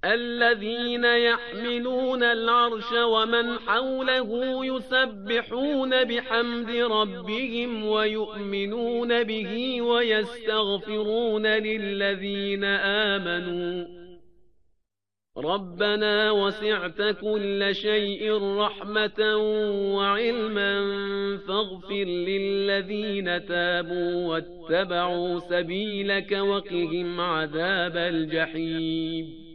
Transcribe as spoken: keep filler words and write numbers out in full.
الذين يحملون العرش ومن حوله يسبحون بحمد ربهم ويؤمنون به ويستغفرون للذين آمنوا ربنا وسعت كل شيء رحمة وعلما فاغفر للذين تابوا واتبعوا سبيلك وقهم عذاب الجحيم